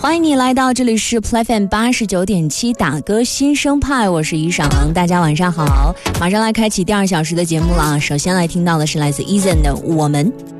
欢迎你来到这里是 PlayFM 89.7打歌新生派，我是于爽，大家晚上好，马上来开启第2小时的节目了。首先来听到的是来自 Eason 的我们。